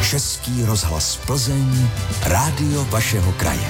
Český rozhlas Plzeň, rádio vašeho kraje.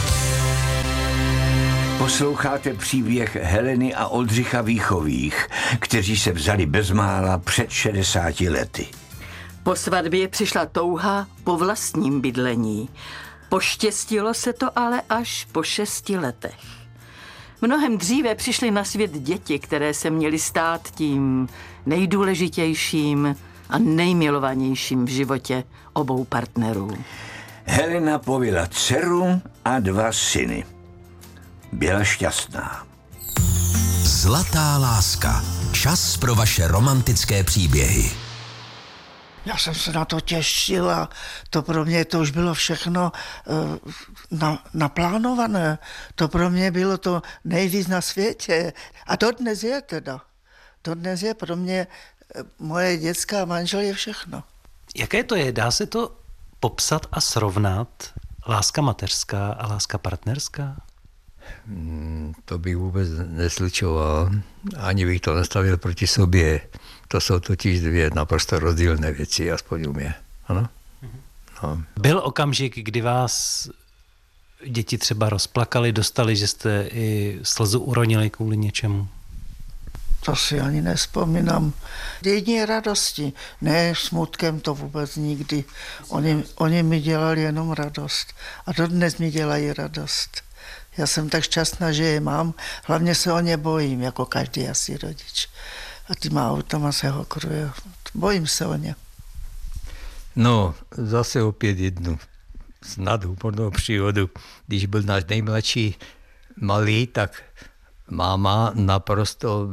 Posloucháte příběh Heleny a Oldřicha Víchových, kteří se vzali bezmála před 60 lety. Po svatbě přišla touha po vlastním bydlení. Poštěstilo se to ale až po 6 letech. Mnohem dříve přišly na svět děti, které se měly stát tím nejdůležitějším a nejmilovanějším v životě obou partnerů. Helena povila dceru a 2 syny. Byla šťastná. Zlatá láska. Čas pro vaše romantické příběhy. Já jsem se na to těšil a to pro mě to už bylo všechno naplánované. To pro mě bylo to nejvíc na světě. A dodnes je teda. Dodnes je pro mě moje dětská manžel je všechno. Jaké to je? Dá se to popsat a srovnat? Láska mateřská a láska partnerská? To bych vůbec neslučoval. Ani bych to nastavil proti sobě. To jsou totiž 2 naprosto rozdílné věci, aspoň u mě. Ano? No. Byl okamžik, kdy vás děti třeba rozplakali, dostali, že jste i slzu uronili kvůli něčemu? To si ani nevzpomínám. Jedině radosti, ne smutkem, to vůbec nikdy. Oni mi dělali jenom radost. A dodnes mi dělají radost. Já jsem tak šťastná, že je mám. Hlavně se o ně bojím, jako každý asi rodič. A těma automa se hokruje. Bojím se o ně. No, zase opět jednu snad humornou příhodu. Když byl náš nejmladší malý, tak máma naprosto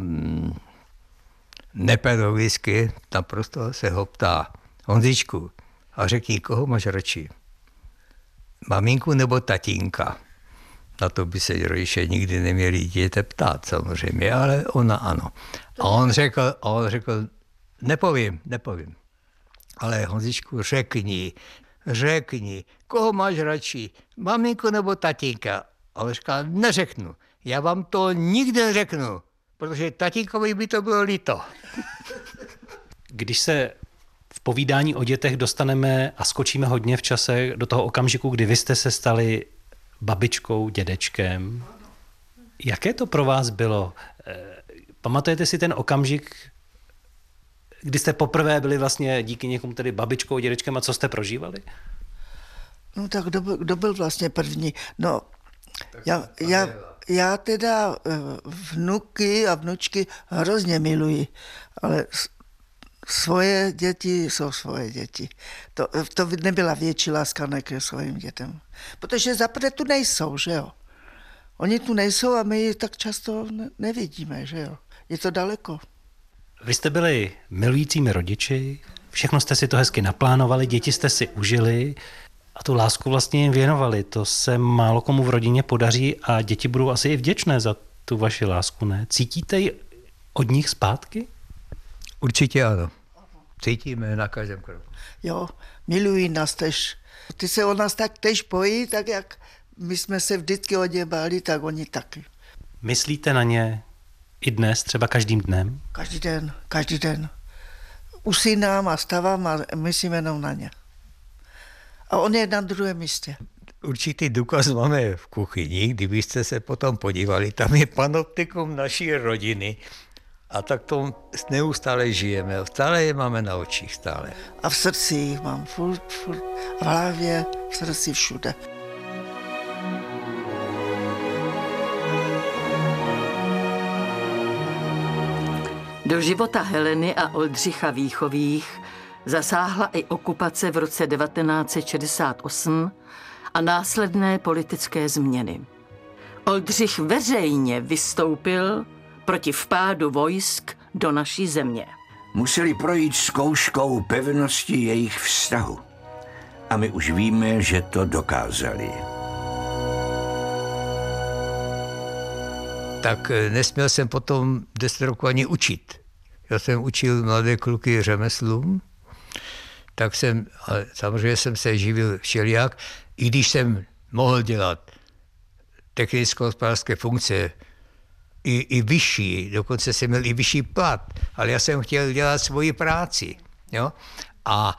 nepedagogicky naprosto se ho ptá: Honzičku, a řekni, koho máš radši? Maminku nebo tatínka? Na to by se rodiče nikdy neměli dítěte ptát samozřejmě, ale ona ano. A on řekl, nepovím. Ale Honzičku, řekni, koho máš radši, maminku nebo tatínka? A on říkal, neřeknu, já vám to nikdy neřeknu, protože tatínkovi by to bylo líto. Když se v povídání o dětech dostaneme a skočíme hodně v čase do toho okamžiku, kdy vy jste se stali babičkou, dědečkem. Jaké to pro vás bylo? Pamatujete si ten okamžik, kdy jste poprvé byli vlastně díky někomu tedy babičkou, dědečkem a co jste prožívali? No tak kdo byl vlastně první? No, já teda vnuky a vnučky hrozně miluji, ale svoje děti jsou svoje děti. To nebyla větší láska ke svým dětem. Protože zaprvé tu nejsou, že jo. Oni tu nejsou a my je tak často nevidíme, že jo. Je to daleko. Vy jste byli milujícími rodiči, všechno jste si to hezky naplánovali, děti jste si užili a tu lásku vlastně jim věnovali. To se málo komu v rodině podaří a děti budou asi i vděčné za tu vaši lásku, ne? Cítíte ji od nich zpátky? Určitě ano. Cítíme na každém kroku. Jo, milují nás tež. Ty se o nás tak tež bojí, tak jak my jsme se vždycky o ně báli, tak oni taky. Myslíte na ně i dnes, třeba každým dnem? Každý den. Usínám a stávám a myslím jenom na ně. A on je na druhém místě. Určitý důkaz máme v kuchyni, kdybyste se potom podívali, tam je panoptikum naší rodiny. A tak to neustále žijeme, stále je máme na očích, stále. A v srdci jich mám furt, v hlavě, v srdci, všude. Do života Heleny a Oldřicha Víchových zasáhla i okupace v roce 1968 a následné politické změny. Oldřich veřejně vystoupil proti vpádu vojsk do naší země. Museli projít zkouškou pevnosti jejich vztahu. A my už víme, že to dokázali. Tak nesměl jsem potom 10 roků ani učit. Já jsem učil mladé kluky řemeslům, tak samozřejmě jsem se živil všelijak, i když jsem mohl dělat technicko-hospodářské funkce, i vyšší, dokonce jsem měl i vyšší plat, ale já jsem chtěl dělat svoji práci. Jo? A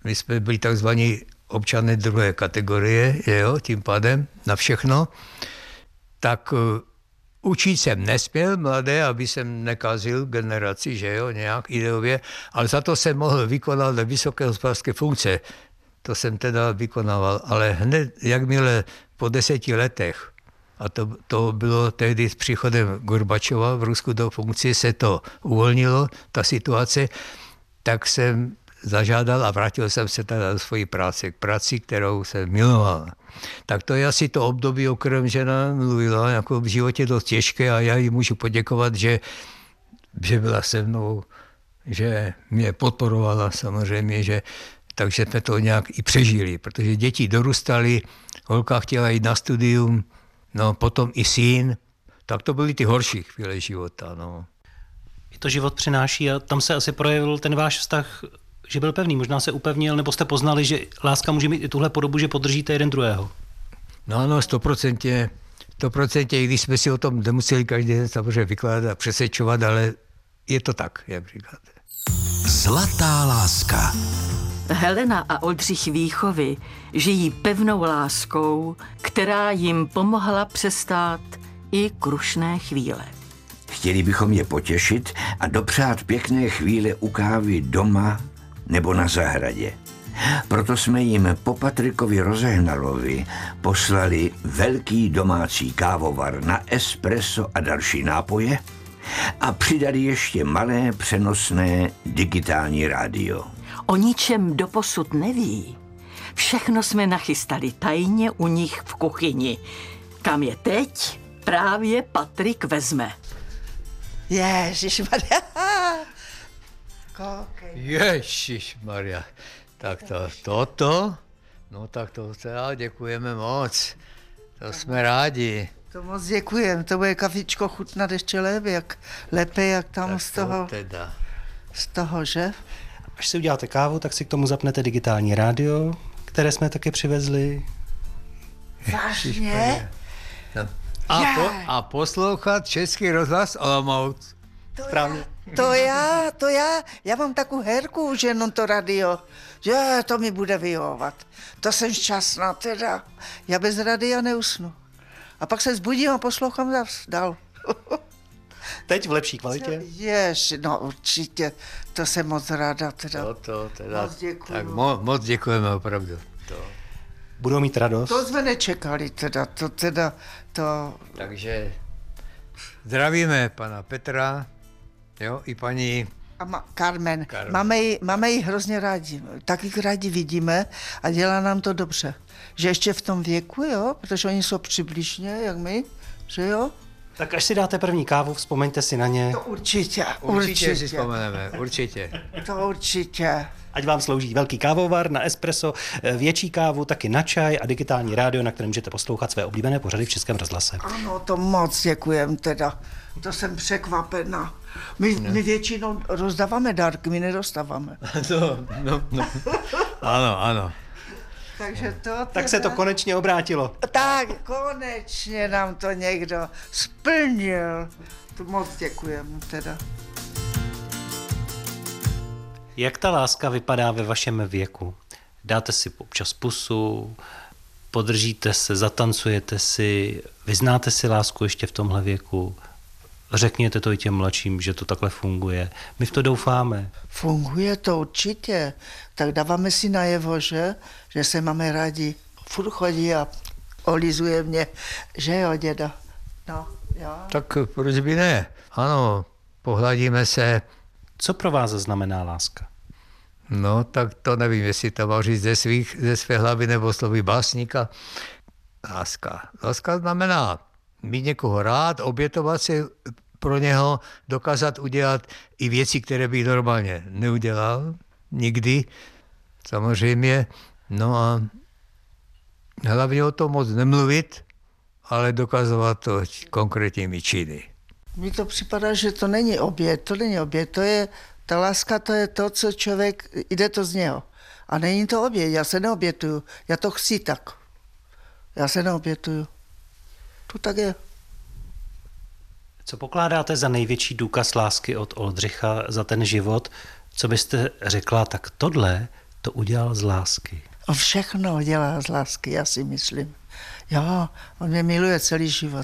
my jsme byli takzvaní občané druhé kategorie, jo, tím pádem na všechno, tak učit jsem nesměl mladé, aby jsem nekazil generaci, že jo, nějak ideově, ale za to jsem mohl vykonat vysoké hospodářské funkce. To jsem teda vykonával, ale hned, jakmile po 10 letech, a to bylo tehdy s příchodem Gorbačova v Rusku do funkce, se to uvolnilo, ta situace, tak jsem zažádal a vrátil jsem se teda do svojí práce, k práci, kterou jsem miloval. Tak to je asi to období, o kterém žena mluvila, jako v životě dost těžké a já jí můžu poděkovat, že byla se mnou, že mě podporovala samozřejmě, že takže jsme to nějak i přežili, protože děti dorůstaly, holka chtěla jít na studium, no potom i syn, tak to byly ty horší chvíle života. No. I to život přináší a tam se asi projevil ten váš vztah, že byl pevný, možná se upevnil, nebo jste poznali, že láska může mít i tuhle podobu, že podržíte jeden druhého. No ano, 100%, i když jsme si o tom nemuseli každý den samozřejmě vykládat a přesvědčovat, ale je to tak, jak říkáte. Zlatá láska. Helena a Oldřich Víchovi žijí pevnou láskou, která jim pomohla přestát i krušné chvíle. Chtěli bychom je potěšit a dopřát pěkné chvíle u kávy doma nebo na zahradě. Proto jsme jim po Patrikovi Rozehnalovi poslali velký domácí kávovar na espresso a další nápoje a přidali ještě malé přenosné digitální rádio. O ničem doposud neví. Všechno jsme nachystali tajně u nich v kuchyni. Kam je teď právě Patrik vezme. Ježišmarja. Koukej. Ježišmarja. Tak toto, no tak to teda děkujeme moc. To jsme rádi. To moc děkujem, to bude kafičko chutnat ještě lépe, jak tam Tak z toho, teda. z toho, že? Až si uděláte kávu, tak si k tomu zapnete digitální rádio, které jsme taky přivezli. Vážně? No. A poslouchat Český rozhlas Olomouc. Správně. To já mám takovou herku, že jenom to radio, že to mi bude vyhovovat. To jsem šťastná teda. Já bez radia neusnu. A pak se zbudím a poslouchám dál. Teď v lepší kvalitě. No určitě, to jsem moc ráda teda. To teda. Moc děkuju. Tak moc děkujeme opravdu. Budou mít radost. To jsme nečekali teda, to... Takže zdravíme pana Petra, jo, i paní A Carmen. Máme ji hrozně rádi. Taky rádi vidíme a dělá nám to dobře. Že ještě v tom věku, jo, protože oni jsou přibližně, jak my, že jo? Tak až si dáte první kávu, vzpomeňte si na ně. To určitě. Určitě si vzpomeneme, určitě. To určitě. Ať vám slouží velký kávovar na espresso, větší kávu, taky na čaj a digitální rádio, na kterém můžete poslouchat své oblíbené pořady v Českém rozhlase. Ano, to moc děkujem teda. To jsem překvapená. My většinou rozdáváme dárky, my nedostáváme. No. Ano. Takže to teda... Tak se to konečně obrátilo. Tak, konečně nám to někdo splnil. To moc děkujem teda. Jak ta láska vypadá ve vašem věku? Dáte si občas pusu, podržíte se, zatancujete si, vyznáte si lásku ještě v tomhle věku? Řekněte to i těm mladším, že to takhle funguje. My v to doufáme. Funguje to určitě. Tak dáváme si najevo, že se máme rádi. Furt chodí a olizuje mě, že jo, děda. No, jo. Tak proč by ne? Ano, pohladíme se. Co pro vás znamená láska? No, tak to nevím, jestli to mám říct ze své hlavy nebo slovy básníka. Láska znamená mít někoho rád, obětovat se pro něho, dokázat udělat i věci, které bych normálně neudělal, nikdy, samozřejmě. No a hlavně o tom moc nemluvit, ale dokazovat to konkrétními činy. Mně to připadá, že to není oběd, ta láska to je to, co člověk, jde to z něho. A není to oběd, já se neobětuju, já to chci tak. Já se neobětuju. To tak je. Co pokládáte za největší důkaz lásky od Oldřicha za ten život? Co byste řekla, tak tohle, to udělal z lásky. On všechno dělá z lásky, já si myslím. Jo, on mě miluje celý život.